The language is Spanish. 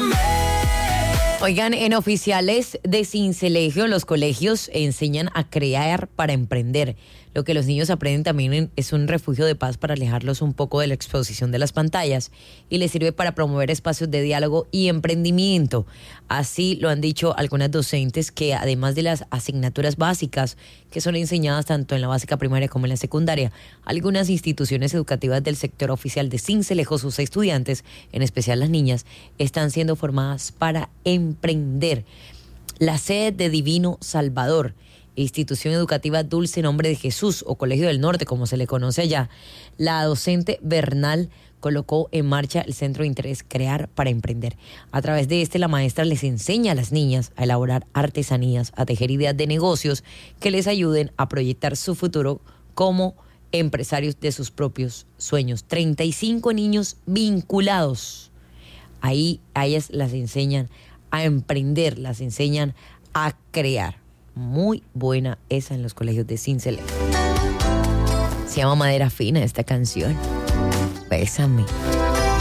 Oigan, en oficiales de Sincelejo, los colegios enseñan a crear para emprender. Lo que los niños aprenden también es un refugio de paz para alejarlos un poco de la exposición de las pantallas y les sirve para promover espacios de diálogo y emprendimiento. Así lo han dicho algunas docentes que además de las asignaturas básicas que son enseñadas tanto en la básica primaria como en la secundaria, algunas instituciones educativas del sector oficial de Sincelejo, sus estudiantes, en especial las niñas, están siendo formadas para emprender. La sede de Divino Salvador, institución educativa Dulce Nombre de Jesús o Colegio del Norte, como se le conoce allá, la docente Bernal colocó en marcha el Centro de Interés Crear para Emprender. A través de la maestra les enseña a las niñas a elaborar artesanías, a tejer ideas de negocios que les ayuden a proyectar su futuro como empresarios de sus propios sueños. 35 niños vinculados. Ahí a ellas las enseñan a emprender, las enseñan a crear. Muy buena esa en los colegios de Sincelejo. Se llama Madera Fina esta canción. Bésame.